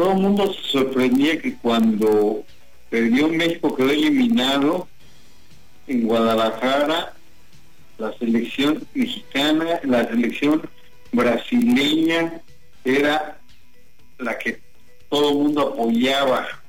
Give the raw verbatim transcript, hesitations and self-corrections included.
todo el mundo se sorprendía que cuando perdió México, quedó eliminado en Guadalajara, la selección mexicana, la selección brasileña era la que todo el mundo apoyaba.